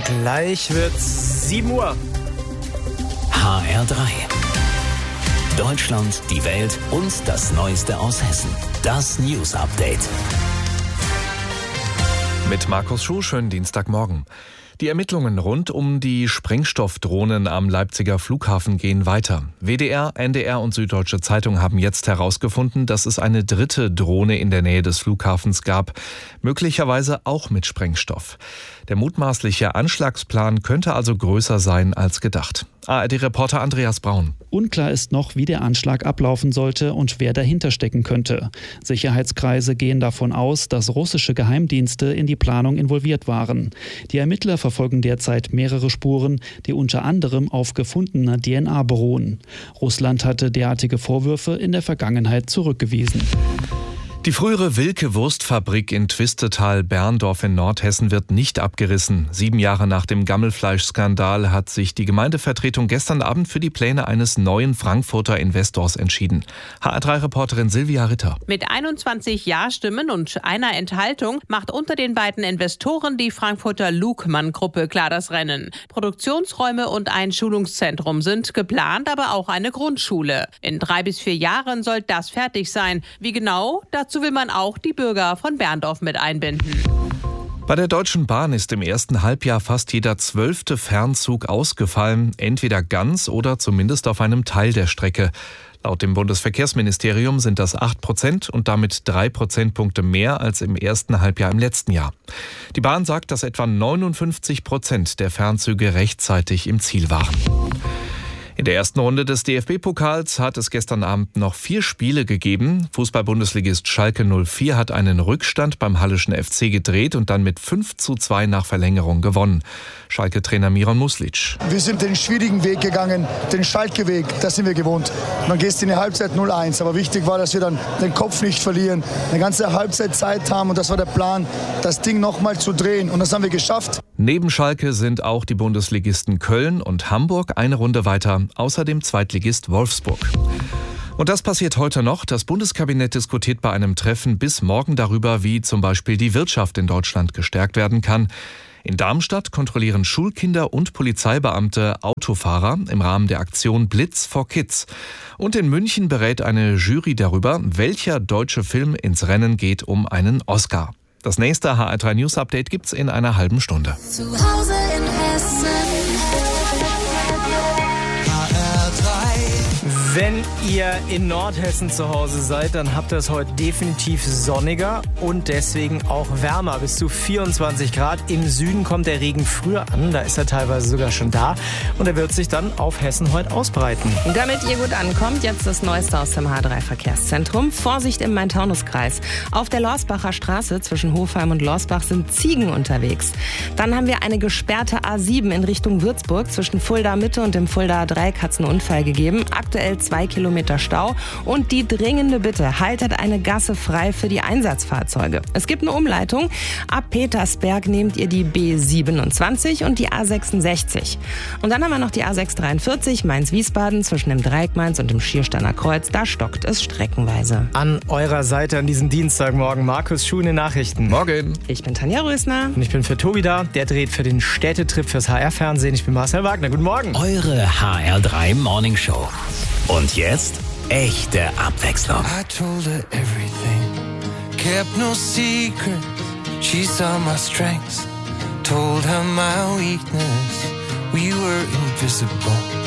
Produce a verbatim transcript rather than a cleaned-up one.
Gleich wird's sieben Uhr. H R drei. Deutschland, die Welt und das Neueste aus Hessen. Das News Update. Mit Markus Schuh, schönen Dienstagmorgen. Die Ermittlungen rund um die Sprengstoffdrohnen am Leipziger Flughafen gehen weiter. W D R, N D R und Süddeutsche Zeitung haben jetzt herausgefunden, dass es eine dritte Drohne in der Nähe des Flughafens gab, möglicherweise auch mit Sprengstoff. Der mutmaßliche Anschlagsplan könnte also größer sein als gedacht. A R D-Reporter Andreas Braun. Unklar ist noch, wie der Anschlag ablaufen sollte und wer dahinter stecken könnte. Sicherheitskreise gehen davon aus, dass russische Geheimdienste in die Planung involviert waren. Die Ermittler verfolgen derzeit mehrere Spuren, die unter anderem auf gefundener D N A beruhen. Russland hatte derartige Vorwürfe in der Vergangenheit zurückgewiesen. Die frühere Wilke-Wurstfabrik in Twistetal-Berndorf in Nordhessen wird nicht abgerissen. Sieben Jahre nach dem Gammelfleischskandal hat sich die Gemeindevertretung gestern Abend für die Pläne eines neuen Frankfurter Investors entschieden. H R drei-Reporterin Silvia Ritter. Mit einundzwanzig Ja-Stimmen und einer Enthaltung macht unter den beiden Investoren die Frankfurter Lugmann-Gruppe klar das Rennen. Produktionsräume und ein Schulungszentrum sind geplant, aber auch eine Grundschule. In drei bis vier Jahren soll das fertig sein. Wie genau? Dazu will man auch die Bürger von Berndorf mit einbinden. Bei der Deutschen Bahn ist im ersten Halbjahr fast jeder zwölfte Fernzug ausgefallen, entweder ganz oder zumindest auf einem Teil der Strecke. Laut dem Bundesverkehrsministerium sind das acht Prozent und damit drei Prozentpunkte mehr als im ersten Halbjahr im letzten Jahr. Die Bahn sagt, dass etwa neunundfünfzig Prozent der Fernzüge rechtzeitig im Ziel waren. In der ersten Runde des D F B-Pokals hat es gestern Abend noch vier Spiele gegeben. Fußball-Bundesligist Schalke null vier hat einen Rückstand beim Hallischen F C gedreht und dann mit fünf zu zwei nach Verlängerung gewonnen. Schalke-Trainer Miron Muslic. Wir sind den schwierigen Weg gegangen, den Schalke-Weg, das sind wir gewohnt. Man geht in die Halbzeit null eins, aber wichtig war, dass wir dann den Kopf nicht verlieren, eine ganze Halbzeit Zeit haben und das war der Plan, das Ding nochmal zu drehen und das haben wir geschafft. Neben Schalke sind auch die Bundesligisten Köln und Hamburg eine Runde weiter, außerdem Zweitligist Wolfsburg. Und das passiert heute noch. Das Bundeskabinett diskutiert bei einem Treffen bis morgen darüber, wie zum Beispiel die Wirtschaft in Deutschland gestärkt werden kann. In Darmstadt kontrollieren Schulkinder und Polizeibeamte Autofahrer im Rahmen der Aktion Blitz for Kids. Und in München berät eine Jury darüber, welcher deutsche Film ins Rennen geht um einen Oscar. Das nächste H R drei News Update gibt's in einer halben Stunde. Zu Hause in Hessen. H R drei. Wenn ihr in Nordhessen zu Hause seid, dann habt ihr es heute definitiv sonniger und deswegen auch wärmer. Bis zu vierundzwanzig Grad. Im Süden kommt der Regen früher an, da ist er teilweise sogar schon da. Und er wird sich dann auf Hessen heute ausbreiten. Damit ihr gut ankommt, jetzt das Neueste aus dem H drei Verkehrszentrum. Vorsicht im Main-Taunus-Kreis. Auf der Lorsbacher Straße zwischen Hofheim und Lorsbach sind Ziegen unterwegs. Dann haben wir eine gesperrte A sieben in Richtung Würzburg. Zwischen Fulda Mitte und dem Fulda Dreieck hat es einen Unfall gegeben. Aktuell zwei Kilometer Stau und die dringende Bitte, haltet eine Gasse frei für die Einsatzfahrzeuge. Es gibt eine Umleitung. Ab Petersberg nehmt ihr die B siebenundzwanzig und die A sechsundsechzig. Und dann haben wir noch die A sechshundertdreiundvierzig Mainz-Wiesbaden zwischen dem Dreieck Mainz und dem Schiersteiner Kreuz. Da stockt es streckenweise. An eurer Seite an diesem Dienstagmorgen Markus Schuh in den Nachrichten. Morgen. Ich bin Tanja Rösner. Und ich bin für Tobi da. Der dreht für den Städtetrip fürs H R-Fernsehen. Ich bin Marcel Wagner. Guten Morgen. Eure H R drei Morning Show. Und jetzt echte Abwechslung. I told her everything, kept no secrets. She saw my strengths, told her my weakness. We were invisible.